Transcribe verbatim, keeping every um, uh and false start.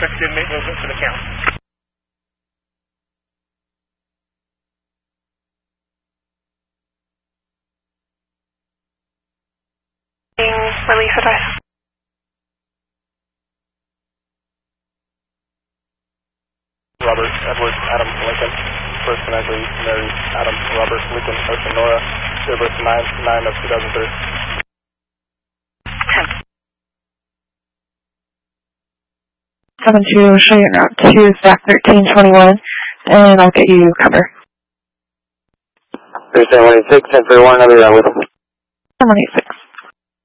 Expected movement for the count. Release advice. Robert, Edward, Adam, Lincoln. First connector, Mary, Adam, Robert, Lincoln, Ocean, Nora. Service nine nine of two thousand three. seven two, show you route two, stack thirteen twenty-one, and I'll get you cover. Thursday one eight six, ten three one, I'll be around with them. one eight six.